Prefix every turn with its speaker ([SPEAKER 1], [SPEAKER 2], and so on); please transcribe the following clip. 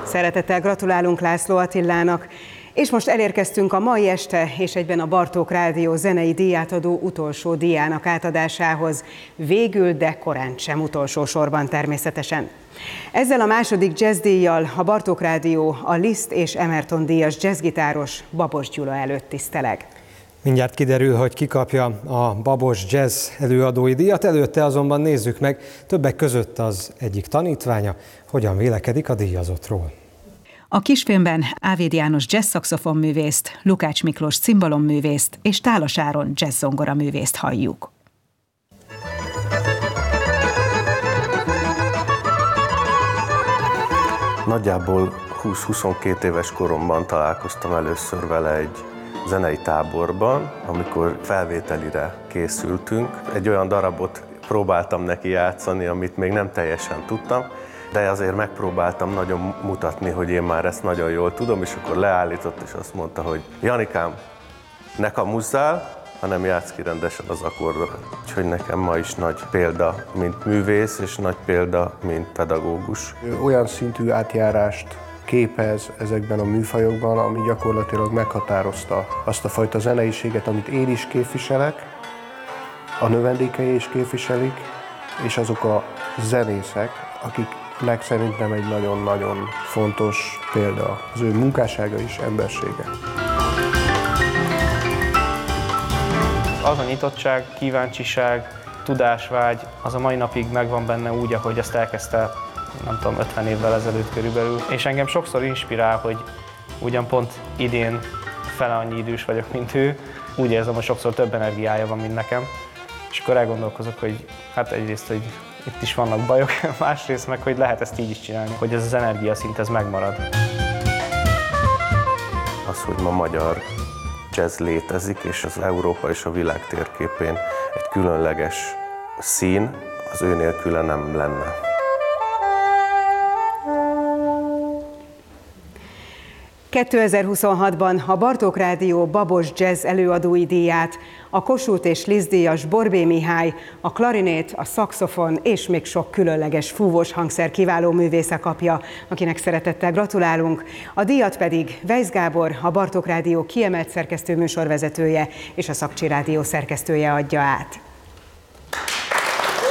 [SPEAKER 1] Szeretettel gratulálunk László Attilának, és most elérkeztünk a mai este és egyben a Bartók Rádió zenei díjátadó utolsó díjának átadásához. Végül, de korán sem utolsó sorban természetesen. Ezzel a második jazzdíjjal a Bartók Rádió a Liszt és Emerton díjas jazzgitáros Babos Gyula előtt tiszteleg.
[SPEAKER 2] Mindjárt kiderül, hogy ki kapja a Babos Jazz előadói díjat, előtte azonban nézzük meg többek között az egyik tanítványa, hogyan vélekedik a díjazottról.
[SPEAKER 3] A kisfilmben Ávéd János jazz-szaxofonművészt, Lukács Miklós cimbalomművészt és Tálas Áron jazz-zongoraművészt halljuk.
[SPEAKER 4] Nagyjából 20-22 éves koromban találkoztam először vele egy zenei táborban, amikor felvételire készültünk. Egy olyan darabot próbáltam neki játszani, amit még nem teljesen tudtam, de azért megpróbáltam nagyon mutatni, hogy én már ezt nagyon jól tudom, és akkor leállított, és azt mondta, hogy Janikám, ne kamuzzál, hanem játsz ki rendesen az akkordokat. Úgyhogy nekem ma is nagy példa, mint művész, és nagy példa, mint pedagógus.
[SPEAKER 5] Olyan szintű átjárást képez ezekben a műfajokban, ami gyakorlatilag meghatározta azt a fajta zeneiséget, amit én is képviselek, a növendékei is képviselik, és azok a zenészek, akiknek szerintem egy nagyon-nagyon fontos példa az ő munkássága és embersége.
[SPEAKER 6] Az a nyitottság, kíváncsiság, tudásvágy, az a mai napig megvan benne úgy, ahogy ezt elkezdte, nem tudom, 50 évvel ezelőtt körülbelül. És engem sokszor inspirál, hogy ugyan pont idén fele annyi idős vagyok, mint ő, úgy érzem, hogy sokszor több energiája van, mint nekem. És akkor elgondolkozok, hogy hát egyrészt, hogy itt is vannak bajok, másrészt meg, hogy lehet ezt így is csinálni, hogy ez az energiaszint, ez megmarad.
[SPEAKER 4] Az, hogy ma magyar jazz létezik, és az Európa és a világ térképén egy különleges szín, az ő nélküle nem lenne.
[SPEAKER 1] ...2026-ban a Bartók Rádió Babos Jazz előadói díját a Kossuth és Liszt díjas Borbély Mihály, a klarinét, a szaxofon és még sok különleges fúvós hangszer kiváló művésze kapja, akinek szeretettel gratulálunk. A díjat pedig Weisz Gábor, a Bartók Rádió kiemelt szerkesztő műsorvezetője és a Szakcsi Rádió szerkesztője adja át.